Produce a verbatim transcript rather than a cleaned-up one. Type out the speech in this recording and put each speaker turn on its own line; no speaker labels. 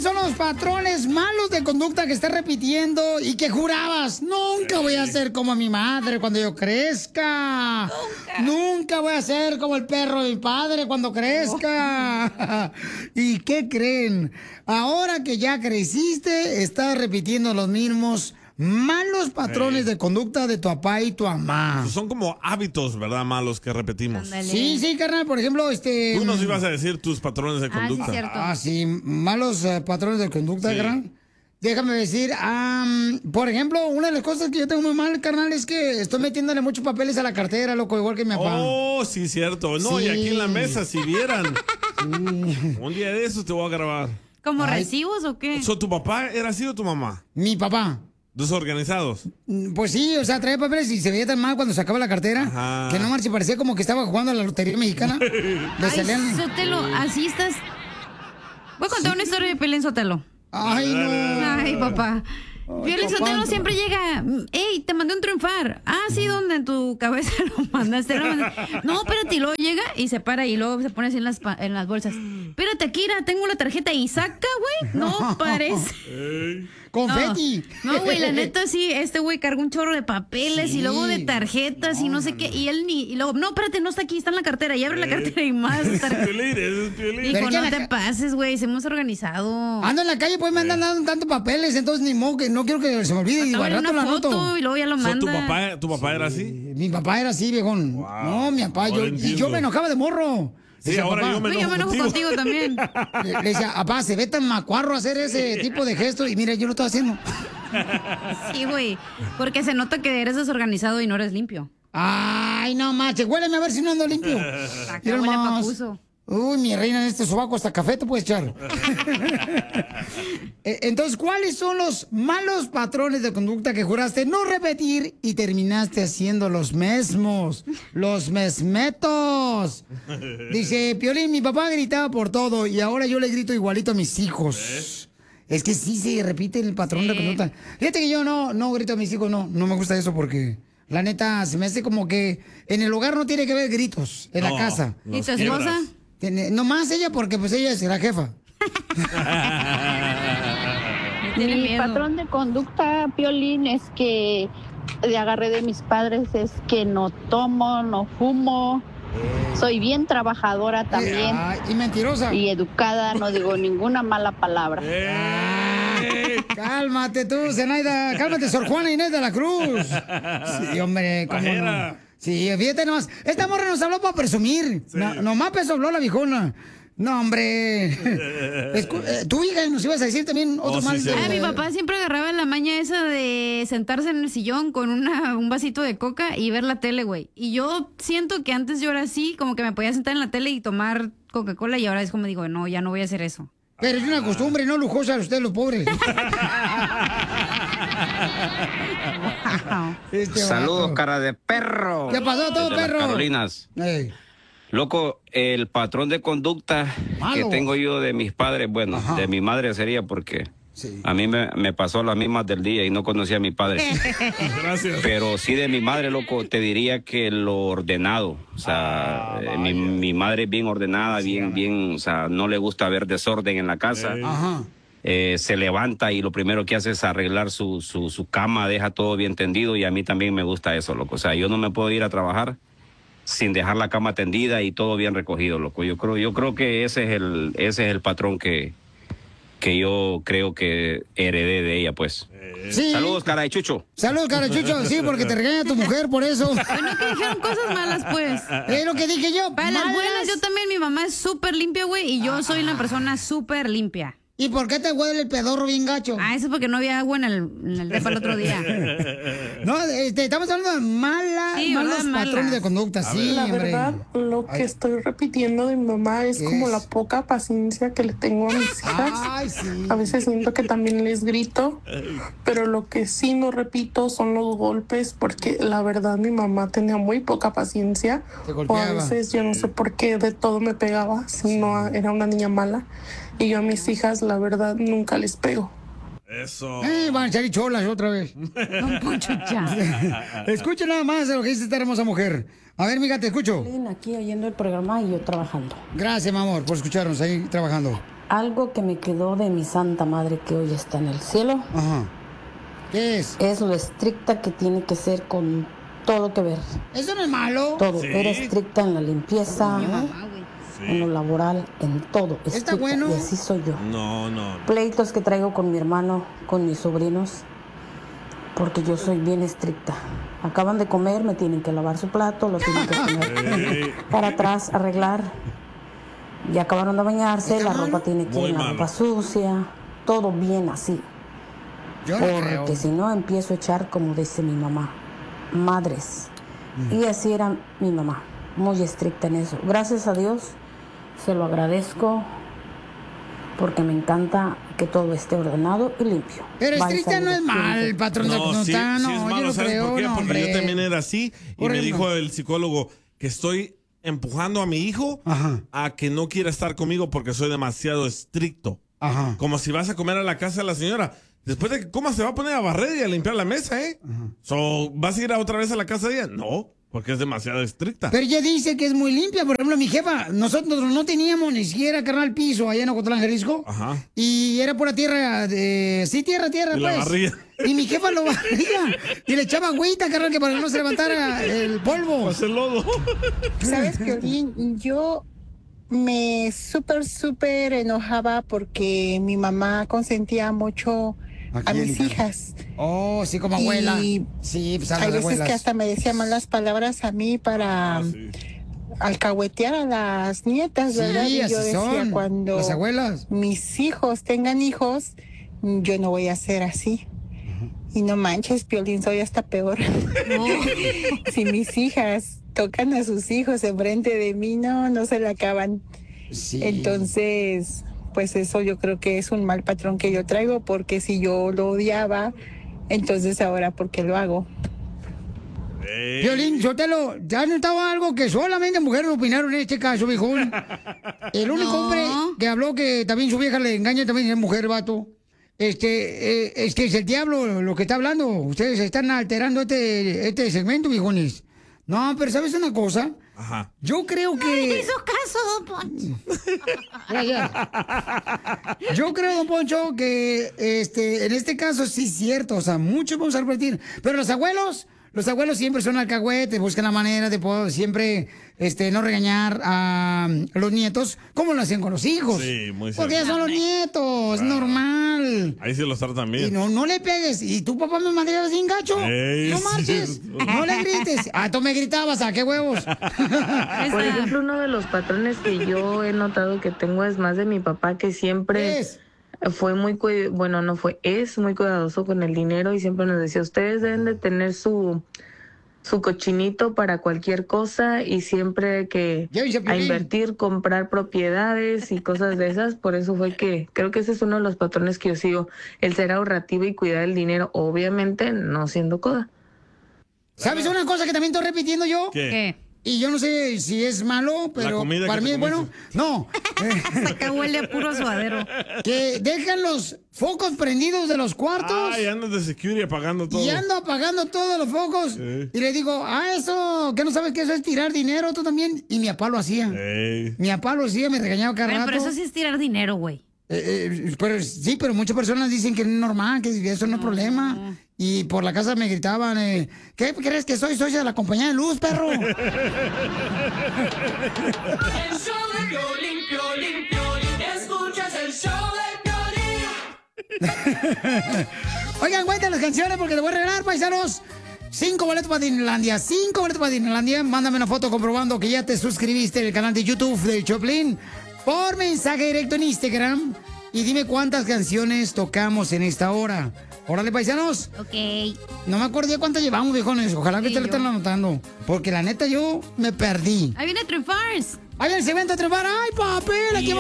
son los patrones malos de conducta que estás repitiendo y que jurabas? Nunca voy a ser como mi madre cuando yo crezca. Nunca. Nunca voy a ser como el perro de mi padre cuando crezca. ¿Y qué creen? Ahora que ya creciste, estás repitiendo los mismos malos patrones
Sí.
de conducta de tu papá y tu mamá.
Son como hábitos, ¿verdad? Malos que repetimos.
Ándale.
Sí, sí, carnal, por ejemplo, este...
Tú nos ibas a decir tus patrones de
Ah, sí,
conducta.
cierto.
Ah, sí, malos eh, patrones de conducta,
Sí.
carnal. Déjame decir, am, por ejemplo, una de las cosas que yo tengo muy mal, carnal, es que estoy metiéndole muchos papeles a la cartera, loco, igual que mi papá.
Oh, sí, cierto. No, y
Sí.
aquí en la mesa, si vieran. Un día de eso te voy a grabar.
¿Como
Ay.
recibos o qué?
So, ¿Tu papá era así o tu mamá?
Mi papá.
Desorganizados.
Mm, Pues sí, o sea, traía papeles y se veía tan mal cuando sacaba la cartera
Ajá.
que no marche, parecía como que estaba jugando a la lotería mexicana. Le
Ay,
salían...
Sotelo, así estás. Voy a contar una historia de Piolín Sotelo.
Ay, no.
Ay, papá. Piolín
papá,
Sotelo
no.
siempre llega. Ey, te mandé un triunfar. Ah, sí, ¿dónde? En tu cabeza lo mandaste. Lo mandaste. No, espérate, y luego llega y se para y luego se pone así en las, pa- en las bolsas. Espérate, Akira, tengo la tarjeta y saca, güey. No parece.
Confeti.
No, güey, la neta sí, este güey carga un chorro de papeles
Sí.
y luego de tarjetas y no sé qué. Y él ni. Y luego, no, espérate, no está aquí, está en la cartera. Y abre la cartera y más tarjetas.
Piolín, ese es Piolín.
Dijo,
Pero es que
no
la
te
ca-
pases, güey, hemos organizado.
Ando en la calle, pues me andan dando tantos papeles, entonces ni modo que no quiero que se me olvide. Digo, al
Tómale
rato
una
la
foto
anoto.
y luego ya lo
So,
manda.
¿tu, papá, ¿Tu papá era así?
Mi papá era así, viejón. No, mi papá, yo,
Ahora
y yo
entiendo.
me enojaba de morro.
Sí,
Decía,
ahora
papá,
yo me
Güey, yo me enojo
contigo.
contigo también.
Le, le decía, papá, se ve tan macuarro hacer ese tipo de gesto y mira, yo lo estoy haciendo.
Sí, güey. Porque se nota que eres desorganizado y no eres limpio.
Ay, no manches, huéleme a ver si no ando limpio.
Acá
Mira
huele a
nomás.
papuso.
Uy, mi reina, en este sobaco hasta café te puedes echar. Eh, Entonces, ¿cuáles son los malos patrones de conducta que juraste no repetir y terminaste haciendo los mismos? Los mesmetos. Dice, Piolín, mi papá gritaba por todo y ahora yo le grito igualito a mis hijos. Es que sí se repite el patrón de
Sí.
conducta. Fíjate que yo no, no grito a mis hijos, no. No me gusta eso porque, la neta, se me hace como que en el hogar no tiene que haber gritos, en la
No,
casa.
¿Y
los
tu
quiebras.
esposa?
Tiene- nomás ella porque pues ella es la jefa.
Me tiene
Mi
miedo.
patrón de conducta, Piolín, es que le agarré de mis padres, es que no tomo, no fumo, soy bien trabajadora también
Ay, y mentirosa.
y educada, no digo ninguna mala palabra.
¡Eh!
Cálmate tú, Zenaida. Cálmate, Sor Juana Inés de la Cruz. Sí, hombre, cómo
Pajera.
no. Sí, fíjate nomás. Esta morra nos habló para presumir. No, nomás peso habló la viejona. No, hombre. Escu- eh, tu hija nos ibas a decir también otro
Oh, sí,
mal.
sí.
de-
Ah, mi papá siempre agarraba la maña esa de sentarse en el sillón con una, un vasito de coca y ver la tele, güey. Y yo siento que antes yo era así, como que me podía sentar en la tele y tomar Coca-Cola y ahora es como digo, no, ya no voy a hacer eso.
Pero es una costumbre, no lujosa de ustedes los pobres. Este
Saludos,
vato.
cara de perro.
¿Qué pasó todo,
Desde las
perro?
Carolinas.
Ey.
Loco, el patrón de conducta
Malo.
que tengo yo de mis padres, bueno,
Ajá.
de mi madre sería porque
Sí.
a mí me, me pasó las mismas del día y no conocía a mi padre.
Gracias.
Pero sí de mi madre, loco, te diría que lo ordenado. O sea,
Ah,
eh, mi,
vaya.
mi madre es bien ordenada, bien, bien, o sea, no le gusta ver desorden en la casa.
Ey.
Ajá.
Eh, se levanta y lo primero que hace es arreglar su, su, su cama, deja todo bien tendido y a mí también me gusta eso, loco. O sea, yo no me puedo ir a trabajar sin dejar la cama tendida y todo bien recogido, loco. Yo creo, yo creo que ese es el, ese es el patrón que, que yo creo que heredé de ella, pues.
Sí.
Saludos, cara de chucho.
Saludos, carachucho. Sí, porque te regaña tu mujer por eso.
Bueno, que dijeron cosas malas, pues.
Es lo que dije yo.
Para las
malas.
buenas, yo también, mi mamá es súper limpia, güey, y yo soy una persona súper limpia.
¿Y por qué te huele el pedorro bien gacho?
Ah, eso es porque no había agua en el, en el depa el otro día.
No, este, estamos hablando de malas,
Sí,
malos
¿verdad? Malas.
patrones de conducta. Sí,
La
hombre.
verdad, lo que
Ay.
estoy repitiendo de mi mamá es
¿Qué
como
es?
la poca paciencia que le tengo a mis hijas.
Ay, sí.
A veces siento que también les grito, pero lo que sí no repito son los golpes, porque la verdad mi mamá tenía muy poca paciencia.
Te
O a
golpeaba.
veces yo no sé por qué de todo me pegaba, si no era una niña mala. Y yo a mis hijas, la verdad, nunca les pego.
Eso.
Eh, van a salir cholas otra vez.
Don Poncho, ya.
Escucha nada más de lo que dice esta hermosa mujer. A ver, mija, te escucho.
Aquí oyendo el programa y yo trabajando.
Gracias, mi amor, por escucharnos ahí trabajando.
algo que me quedó de mi santa madre que hoy está en el cielo.
Ajá. ¿Qué es?
Es lo estricta que tiene que ser con todo que ver.
Eso no es malo.
Todo.
¿Sí?
Era estricta en la limpieza,
Sí.
en lo laboral, en todo.
Está
Estricta.
bueno.
Y así soy yo.
No, no. no.
Pleitos que traigo con mi hermano, con mis sobrinos, porque yo soy bien estricta. Acaban de comer, me tienen que lavar su plato, lo tienen que poner para atrás, arreglar. Ya acabaron de bañarse, la ropa tiene que
Muy
ir en la
malo.
ropa sucia, todo bien así.
Yo no creo.
Porque si no empiezo a echar, como dice mi mamá, madres. Y así era mi mamá, muy estricta en eso. Gracias a Dios, se lo agradezco, porque me encanta que todo esté ordenado y limpio.
Pero
Bye,
estricta no es
saludos.
mal, patrón de
No, sí,
conducta.
sí
No,
es
yo
malo,
no
¿sabes
creo,
por qué?
no,
Porque
hombre.
yo también era así y
Por
me
ejemplo.
dijo el psicólogo que estoy empujando a mi hijo
Ajá.
a que no quiera estar conmigo porque soy demasiado estricto.
Ajá.
Como si vas a comer a la casa de la señora. Después de que comas se va a poner a barrer y a limpiar la mesa, ¿eh? So, ¿vas a ir a otra vez a la casa de ella? No, porque es demasiado estricta.
Pero ella dice que es muy limpia. Por ejemplo, mi jefa, nosotros no teníamos ni siquiera carnal piso allá en Ocotlán, Jalisco.
Ajá.
Y era pura tierra, de... sí, tierra, tierra,
Y
pues.
la barría.
Y mi jefa lo barría. Y le echaba agüita, carnal, que para que no se levantara el polvo.
Hace lodo.
¿Sabes, Piolín? Yo me súper, súper enojaba porque mi mamá consentía mucho a
quién,
mis
hija?
hijas.
Oh, sí, como abuela.
Y
Sí, pues a
Hay
las
veces
abuelas.
que hasta me decía malas palabras a mí para
Ah, sí.
alcahuetear a las nietas,
Sí,
¿verdad? Y
así
yo decía,
son,
cuando
las abuelas.
mis hijos tengan hijos, yo no voy a ser así. Y no manches, Piolín, soy hasta peor. Si mis hijas tocan a sus hijos enfrente de mí, no, no se la acaban.
Sí.
Entonces, pues eso yo creo que es un mal patrón que yo traigo, porque si yo lo odiaba, entonces ahora, ¿por qué lo hago?
Ey.
Violín, yo te lo... ¿Ya has notado algo que solamente mujeres opinaron en este caso, viejón? El único
No.
hombre que habló que también su vieja le engaña también es mujer, vato. Este, eh, es que es el diablo lo que está hablando. Ustedes están alterando este, este segmento, viejones. No, pero ¿sabes una cosa?
Ajá.
Yo creo que...
Hizo caso, don Poncho.
Gracias. Yo creo, don Poncho, que este, en este caso sí es cierto. O sea, muchos vamos a repetir. Pero los abuelos, los abuelos siempre son alcahuetes, buscan la manera de poder siempre este, no regañar a los nietos como lo hacen con los hijos.
Sí, muy
Porque ya
cierto.
son los nietos, normal.
Ahí sí los tratan
Y
bien.
no, no le pegues. ¿Y tu papá me madreaba sin gacho?
Ey,
No
sí.
marches. No le grites. Ah, tú me gritabas. ¿A qué huevos?
Por ejemplo, uno de los patrones que yo he notado que tengo es más de mi papá, que siempre
Es.
fue muy, cui- bueno, no fue, es muy cuidadoso con el dinero y siempre nos decía, ustedes deben de tener su, su cochinito para cualquier cosa y siempre que
Llévense a
a
Piolín.
invertir, comprar propiedades y cosas de esas. Por eso fue que creo que ese es uno de los patrones que yo sigo, el ser ahorrativo y cuidar el dinero, obviamente no siendo coda.
¿Sabes una cosa que también estoy repitiendo yo?
¿Qué?
¿Qué?
Y yo no sé si es malo, pero
comida
para
que
mí
te
es bueno.
comiste.
No, eh,
Acá huele a puro suadero.
que dejan los focos prendidos de los cuartos
Ay, andas de security apagando todo.
y ando apagando todos los focos.
Sí.
Y le digo, ah, eso, que no sabes que eso es tirar dinero tú también. Y mi papá lo hacía.
Ey.
Mi papá lo hacía, me regañaba cada
Bueno,
rato.
pero eso sí es tirar dinero, güey.
Eh, eh, pero, sí, pero muchas personas dicen que es normal, que eso no es problema. Y por la casa me gritaban, eh, ¿qué crees que soy? Soy de la compañía de luz, perro.
El show de Piolín, Piolín, Piolín. Escuchas el show de Piolín.
Oigan, cuenten las canciones porque les voy a regalar, paisanos. Cinco boletos para Disneylandia. Cinco boletos para Disneylandia. Mándame una foto comprobando que ya te suscribiste en el canal de YouTube de Choplin por mensaje directo en Instagram. Y dime cuántas canciones tocamos en esta hora. Órale, paisanos.
Ok.
No me acuerdo ya cuántas llevamos, viejones. Ojalá que
Sí,
te lo
yo.
estén anotando. Porque la neta yo me perdí.
Ahí viene Triunfars.
Ahí viene el segmento de triunfar. ¡Ay, papel! Aquí